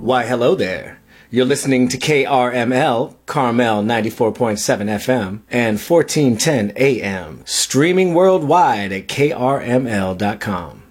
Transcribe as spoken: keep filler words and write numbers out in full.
Why, hello there. You're listening to K R M L, Carmel ninety-four point seven F M, and fourteen ten A M, streaming worldwide at K R M L dot com.